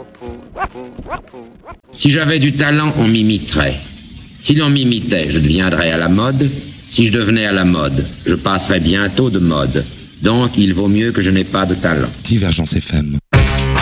Si j'avais du talent, on m'imiterait. Si l'on m'imitait, je deviendrais à la mode. Si je devenais à la mode, je passerais bientôt de mode. Donc, il vaut mieux que je n'ai pas de talent. Divergence FM.